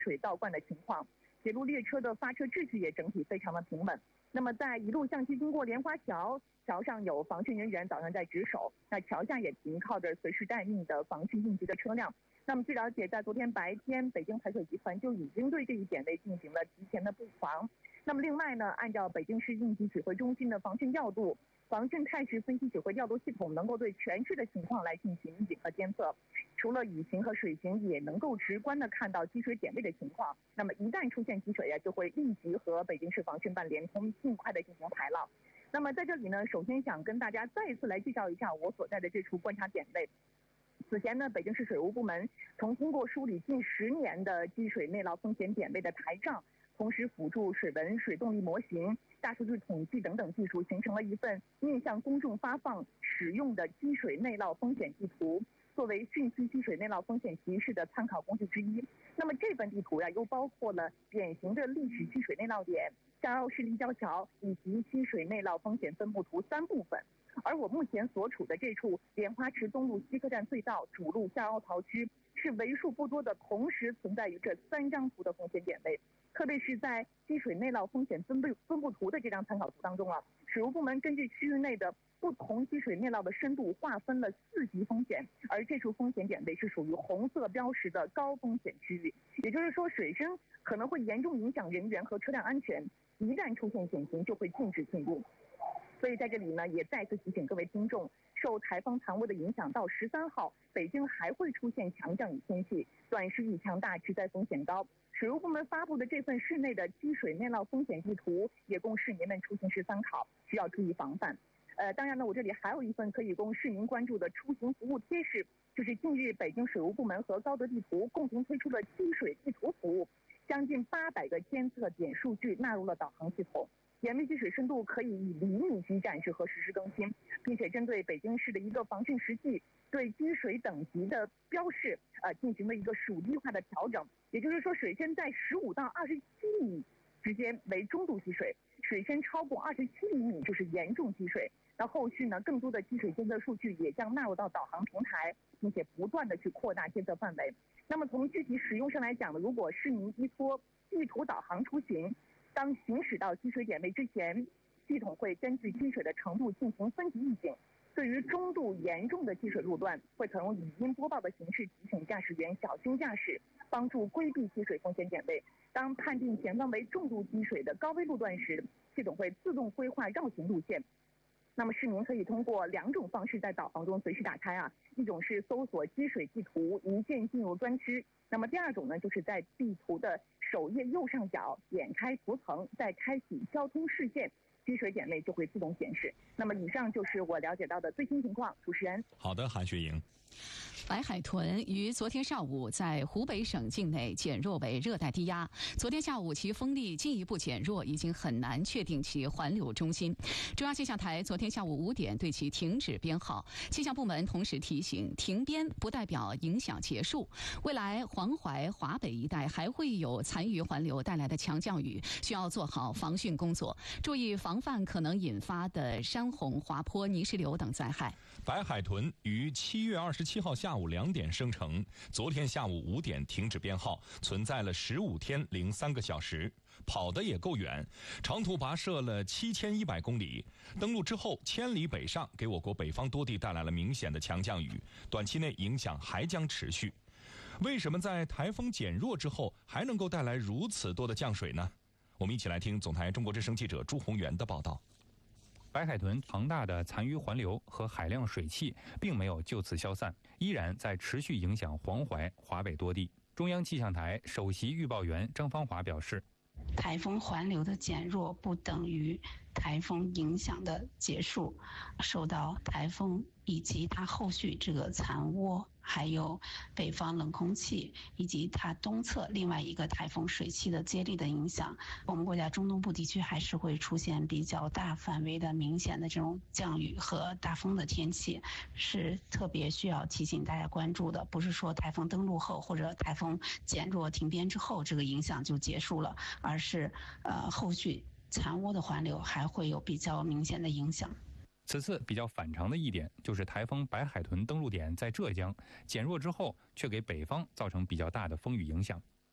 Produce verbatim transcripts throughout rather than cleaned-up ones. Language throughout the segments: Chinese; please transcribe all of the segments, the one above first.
水倒灌的情况。铁路列车的发车秩序也整体非常的平稳。那么在一路向西经过莲花桥，桥上有防汛人员早上在值守，那桥下也停靠着随时待命的防汛应急的车辆。那么据了解，在昨天白天，北京排水集团就已经对这一点位进行了提前的布防。那么另外呢，按照北京市应急指挥中心的防汛调度，防汛态势分析指挥调度系统能够对全市的情况来进行预警和监测。除了雨形和水形，也能够直观的看到积水点位的情况。那么一旦出现积水呀，就会立即和北京市防汛办联通，尽快的进行排涝。那么在这里呢，首先想跟大家再一次来介绍一下我所在的这处观察点位。此前呢，北京市水务部门曾通过梳理近十年的积水内涝风险点位的台账，同时辅助水文、水动力模型、大数据统计等等技术，形成了一份面向公众发放使用的积水内涝风险地图，作为汛期积水内涝风险提示的参考工具之一。那么这份地图呀，又包括了典型的历史积水内涝点、下凹式立交桥以及积水内涝风险分布图三部分。而我目前所处的这处莲花池东路西客站隧道主路下凹槽区，是为数不多的同时存在于这三张图的风险点位。特别是在积水内涝风险分布分布图的这张参考图当中啊，水务部门根据区域内的不同积水内涝的深度划分了四级风险，而这处风险点位是属于红色标识的高风险区域。也就是说，水深可能会严重影响人员和车辆安全，一旦出现险情就会禁止进入。所以在这里呢，也再次提醒各位听众，受台风残涡的影响，到十三号，北京还会出现强降雨天气，短时雨强大，致灾风险高。水务部门发布的这份市内的积水内涝风险地图，也供市民们出行时参考，需要注意防范。呃，当然呢，我这里还有一份可以供市民关注的出行服务贴士，就是近日北京水务部门和高德地图共同推出了积水地图服务，将近八百个监测点数据纳入了导航系统。点位积水深度可以以厘米级展示和实时更新，并且针对北京市的一个防汛实际，对积水等级的标示呃进行了一个属地化的调整。也就是说，水深在十五到二十七米之间为中度积水，水深超过二十七厘米就是严重积水。那后续呢，更多的积水监测数据也将纳入到导航平台，并且不断的去扩大监测范围。那么从具体使用上来讲呢，如果市民依托地图导航出行，当行驶到积水点位之前，系统会根据积水的程度进行分级预警。对于中度严重的积水路段，会采用语音播报的形式提醒驾驶员小心驾驶，帮助规避积水风险点位。当判定前方为重度积水的高危路段时，系统会自动规划绕行路线。那么市民可以通过两种方式在导航中随时打开啊，一种是搜索积水地图，一键进入专区。那么第二种呢，就是在地图的首页右上角点开图层，再开启交通视线，积水点位就会自动显示。那么以上就是我了解到的最新情况。主持人， 好的，韩雪莹。 白海豚于昨天上午在湖北省境内减弱为热带低压，昨天下午其风力进一步减弱，已经很难确定其环流中心。中央气象台昨天下午五点对其停止编号。气象部门同时提醒，停编不代表影响结束，未来黄淮、华北一带还会有残余环流带来的强降雨，需要做好防汛工作，注意防范可能引发的山洪、滑坡、泥石流等灾害。 白海豚于七月二十七号下午两点生成，昨天下午五点停止编号，存在了十五天零三个小时，跑得也够远，长途跋涉了七千一百公里。登陆之后千里北上，给我国北方多地带来了明显的强降雨，短期内影响还将持续。为什么在台风减弱之后还能够带来如此多的降水呢？我们一起来听总台中国之声记者朱宏元的报道。 白海豚庞大的残余环流和海量水汽并没有就此消散，依然在持续影响黄淮、华北多地。中央气象台首席预报员张芳华表示， 台风环流的减弱不等于台风影响的结束，受到台风以及它后续这个残涡，还有北方冷空气以及它东侧另外一个台风水汽的接力的影响，我们国家中东部地区还是会出现比较大范围的明显的这种降雨和大风的天气，是特别需要提醒大家关注的。不是说台风登陆后或者台风减弱停编之后这个影响就结束了，而是呃后续残涡的环流还会有比较明显的影响。 此次比较反常的一点就是台风白海豚登陆点在浙江，减弱之后却给北方造成比较大的风雨影响。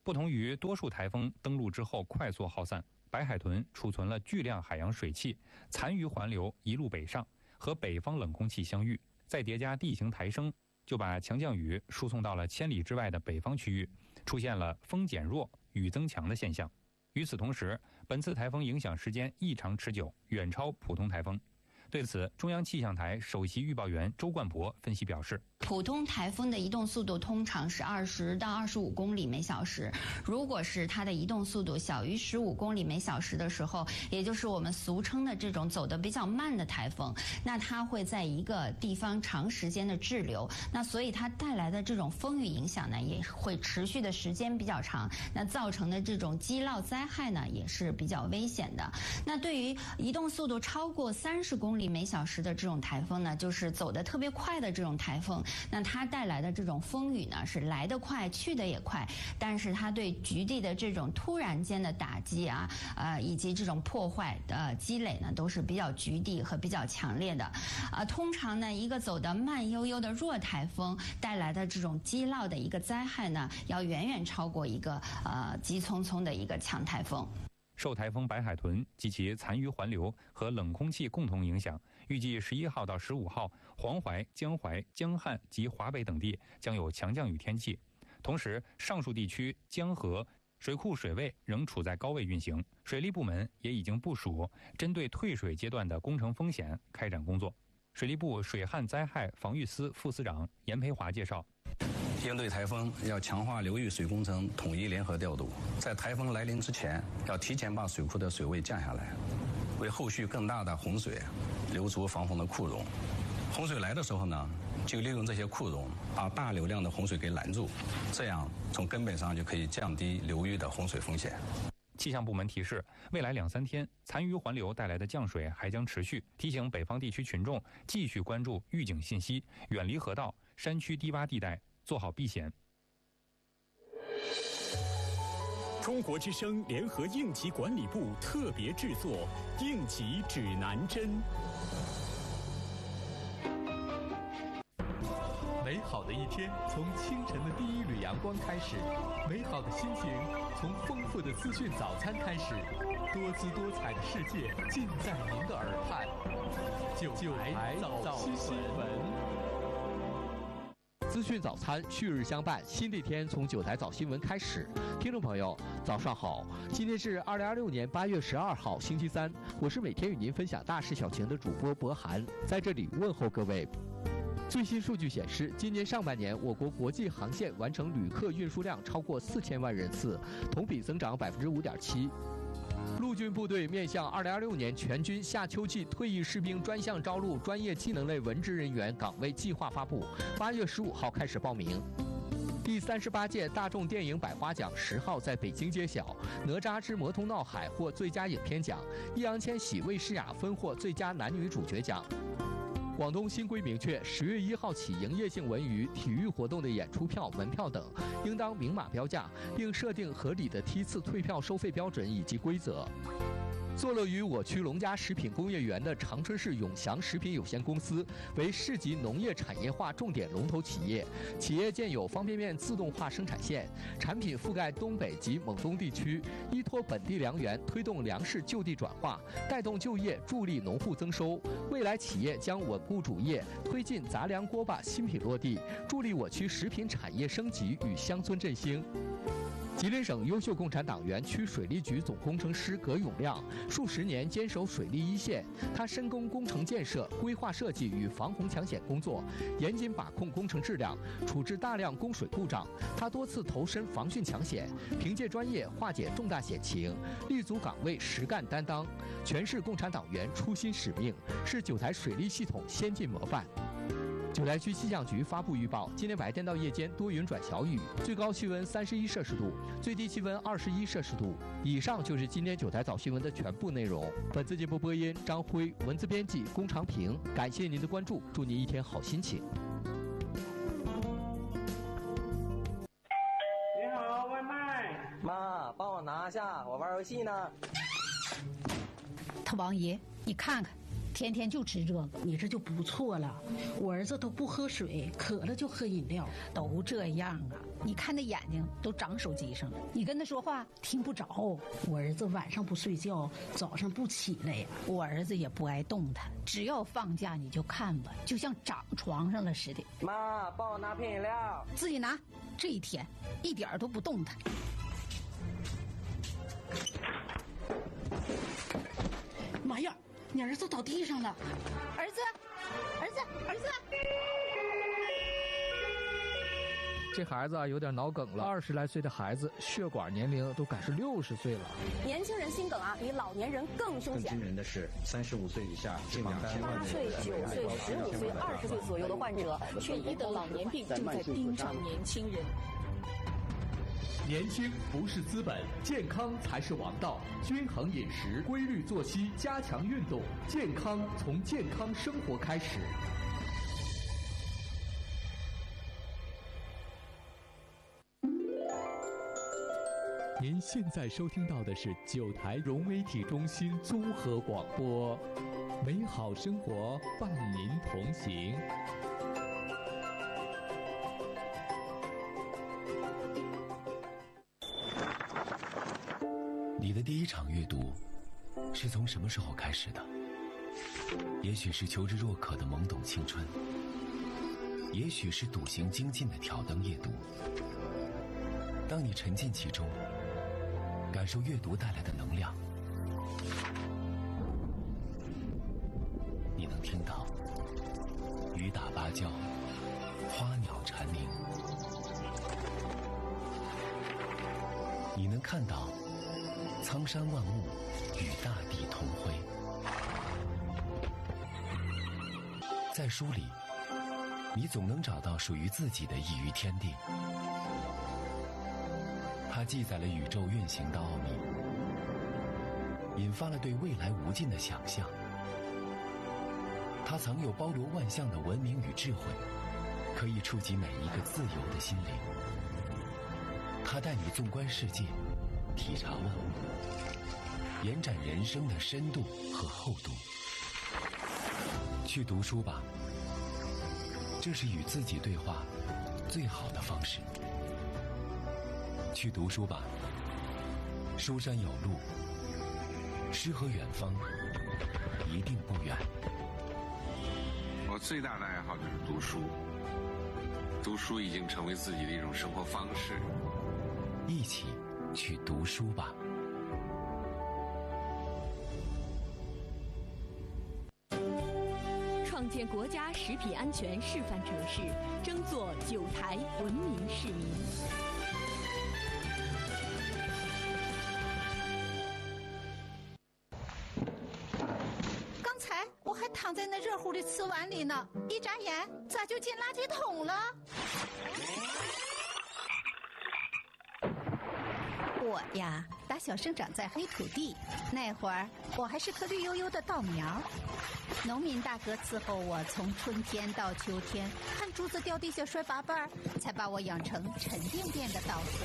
不同于多数台风登陆之后快速耗散，白海豚储存了巨量海洋水汽，残余环流一路北上，和北方冷空气相遇，再叠加地形抬升，就把强降雨输送到了千里之外的北方区域，出现了风减弱、雨增强的现象。与此同时，本次台风影响时间异常持久，远超普通台风。对此，中央气象台首席预报员周冠博分析表示， 普通台风的移动速度通常是二十到二十五公里每小时，如果是它的移动速度小于十五公里每小时的时候，也就是我们俗称的这种走得比较慢的台风，那它会在一个地方长时间的滞留，那所以它带来的这种风雨影响呢，也会持续的时间比较长，那造成的这种积涝灾害呢，也是比较危险的。那对于移动速度超过三十公里每小时的这种台风呢，就是走得特别快的这种台风，那它带来的这种风雨呢，是来得快去得也快，但是它对局地的这种突然间的打击啊，呃，以及这种破坏的积累呢，都是比较局地和比较强烈的。呃，通常呢，一个走得慢悠悠的弱台风带来的这种积涝的一个灾害呢，要远远超过一个呃急匆匆的一个强台风。 受台风白海豚及其残余环流和冷空气共同影响，预计十一号到十五号，黄淮、江淮、江汉及华北等地将有强降雨天气。同时，上述地区江河水库水位仍处在高位运行，水利部门也已经部署针对退水阶段的工程风险开展工作。水利部水旱灾害防御司副司长严培华介绍， 应对台风，要强化流域水工程统一联合调度，在台风来临之前，要提前把水库的水位降下来，为后续更大的洪水留出防洪的库容。洪水来的时候呢，就利用这些库容，把大流量的洪水给拦住，这样从根本上就可以降低流域的洪水风险。 气象部门提示，未来两三天残余环流带来的降水还将持续，提醒北方地区群众继续关注预警信息，远离河道、山区低洼地带，做好避险。 中国之声联合应急管理部特别制作《应急指南针》。 美好的一天从清晨的第一缕阳光开始，美好的心情从丰富的资讯早餐开始，多姿多彩的世界尽在您的耳畔。九台早新闻。 资讯早餐旭日相伴，新的一天从九台早新闻开始。听众朋友，早上好！今天是二零二六年八月十二号，星期三。我是每天与您分享大事小情的主播博涵，在这里问候各位。最新数据显示，今年上半年我国国际航线完成旅客运输量超过四千万人次，同比增长百分之五点七。陆军部队面向二零二六年全军夏秋季退役士兵专项招录专业技能类文职人员岗位计划发布，八月十五号开始报名。第三十八届大众电影百花奖十号在北京揭晓，《哪吒之魔童闹海》获最佳影片奖，易烊千玺、魏诗雅分获最佳男女主角奖。广东新规明确，十月一号起，营业性文娱、体育活动的演出票、门票等，应当明码标价，并设定合理的梯次退票收费标准以及规则。坐落于我区龙家食品工业园的长春市永祥食品有限公司为市级农业产业化重点龙头企业，企业建有方便面自动化生产线，产品覆盖东北及蒙东地区，依托本地粮源推动粮食就地转化，带动就业，助力农户增收。未来企业将稳固主业，推进杂粮锅巴新品落地，助力我区食品产业升级与乡村振兴。吉林省优秀共产党员区水利局总工程师葛永亮数十年坚守水利一线，他深耕工程建设、规划设计与防洪抢险工作，严谨把控工程质量，处置大量供水故障。他多次投身防汛抢险，凭借专业化解重大险情，立足岗位实干担当，诠释共产党员初心使命，是九台水利系统先进模范。九台区气象局发布预报，今天白天到夜间多云转小雨，最高气温三十一摄氏度，最低气温二十一摄氏度。以上就是今天九台早新闻的全部内容。本次节目播音张辉，文字编辑龚长平。感谢您的关注，祝您一天好心情。 你好，外卖。 妈，帮我拿下，我玩游戏呢。 他王爷，你看看。 天天就吃这个，你这就不错了。我儿子都不喝水，渴了就喝饮料，都这样啊。你看那眼睛都长手机上了，你跟他说话听不着。我儿子晚上不睡觉，早上不起来呀。我儿子也不爱动弹，只要放假你就看吧，就像长床上了似的。 妈，帮我拿瓶饮料。 自己拿。这一天一点都不动弹。妈呀！你儿子倒地上了！儿子，儿子，儿子！ 这孩子啊有点脑梗了，二十来岁的孩子，血管年龄都赶是六十岁了。 年轻人心梗啊，比老年人更凶险。 更惊人的是，三十五岁以下近两千万人， 八岁、九岁、十五岁、二十岁左右的患者，却医得老年病，正在盯上年轻人。 年轻不是资本，健康才是王道。均衡饮食、规律作息、加强运动，健康从健康生活开始。您现在收听到的是九台融媒体中心综合广播，美好生活伴您同行。 你的第一场阅读是从什么时候开始的？也许是求知若渴的懵懂青春，也许是笃行精进的挑灯夜读。当你沉浸其中，感受阅读带来的能量，你能听到雨打芭蕉，花鸟蝉鸣，你能看到苍山万物与大地同辉。在书里，你总能找到属于自己的一隅天地。它记载了宇宙运行的奥秘，引发了对未来无尽的想象。它藏有包罗万象的文明与智慧，可以触及每一个自由的心灵。它带你纵观世界，体察万物，延展人生的深度和厚度。去读书吧，这是与自己对话最好的方式。去读书吧，书山有路，诗和远方一定不远。 我最大的爱好就是读书，读书已经成为自己的一种生活方式。 一起去读书吧。 创建国家食品安全示范城市，争做九台文明市民。 刚才我还躺在那热乎的瓷碗里呢，一眨眼咋就进垃圾桶了？我呀，打小生长在黑土地，那会儿我还是颗绿油油的稻苗。农民大哥伺候我从春天到秋天，看珠子掉地下摔八瓣，才把我养成沉甸甸的稻穗。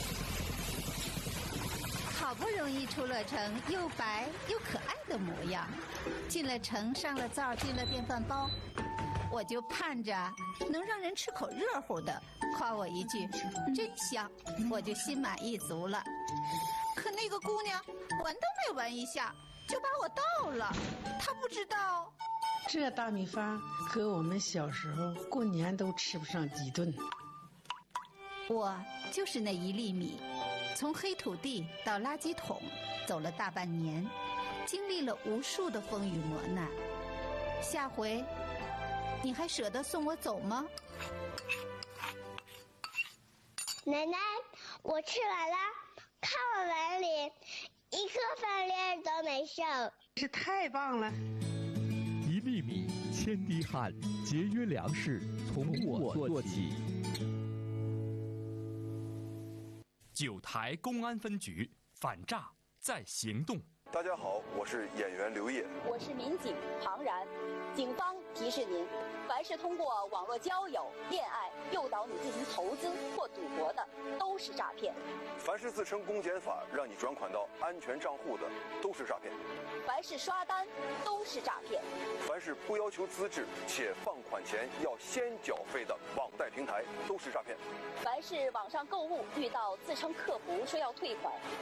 好不容易出了城，又白又可爱的模样，进了城，上了灶，进了电饭煲，我就盼着能让人吃口热乎的，夸我一句真香，我就心满意足了。可那个姑娘闻都没闻一下就把我倒了，她不知道这大米饭和我们小时候过年都吃不上几顿。 我就是那一粒米，从黑土地到垃圾桶走了大半年，经历了无数的风雨磨难。下回你还舍得送我走吗？ 奶奶，我吃完了，看我碗里一颗饭粒都没剩， 这太棒了！ 一粒米，千滴汗，节约粮食，从我做起。 九台公安分局反诈在行动。 大家好，我是演员刘烨。 我是民警庞然。警方提示您，凡是通过网络交友、恋爱诱导你进行投资或赌博的，都是诈骗。 凡是自称公检法让你转款到安全账户的，都是诈骗。 凡是刷单，都是诈骗。 凡是不要求资质且放款前要先缴费的网贷平台，都是诈骗。 凡是网上购物遇到自称客服说要退款，